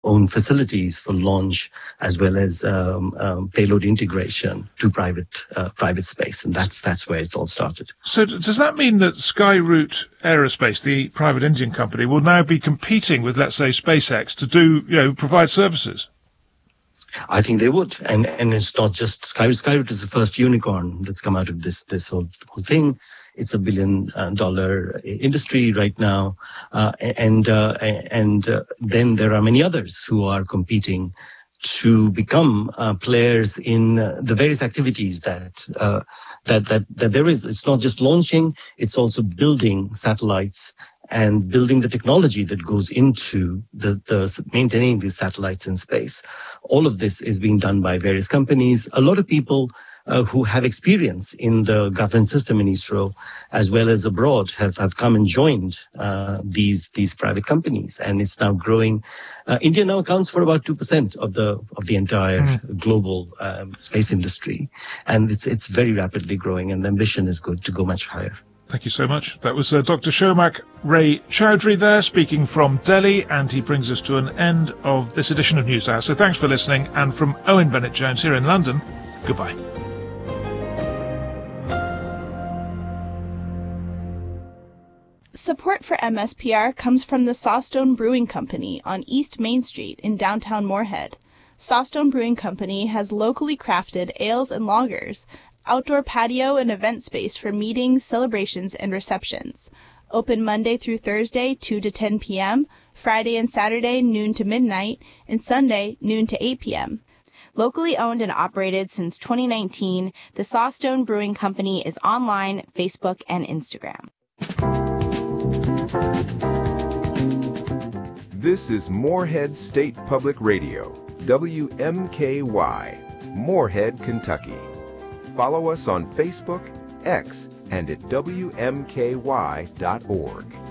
own facilities for launch as well as payload integration to private space, and that's where it's all started. So does that mean that Skyroot Aerospace, the private Indian company, will now be competing with, let's say, SpaceX to provide services? I think they would, and it's not just Skyroot. Skyroot is the first unicorn that's come out of this whole thing. It's $1 billion industry right now, and then there are many others who are competing to become players in the various activities that there is. It's not just launching; it's also building satellites and building the technology that goes into the maintaining these satellites in space. All of this is being done by various companies. A lot of people who have experience in the government system in ISRO, as well as abroad, have come and joined these private companies, and it's now growing. India now accounts for about 2% of the entire global space industry, and it's very rapidly growing, and the ambition is good to go much higher. Thank you so much. That was Dr. Shomak Ray Chowdhury there, speaking from Delhi, and he brings us to an end of this edition of NewsHour. So thanks for listening, and from Owen Bennett-Jones here in London, goodbye. Support for MSPR comes from the Sawstone Brewing Company on East Main Street in downtown Moorhead. Sawstone Brewing Company has locally crafted ales and lagers, outdoor patio and event space for meetings, celebrations, and receptions. Open Monday through Thursday, 2 to 10 p.m., Friday and Saturday, noon to midnight, and Sunday, noon to 8 p.m. Locally owned and operated since 2019, the Sawstone Brewing Company is online, Facebook, and Instagram. This is Moorhead State Public Radio, WMKY, Moorhead, Kentucky. Follow us on Facebook, X, and at WMKY.org.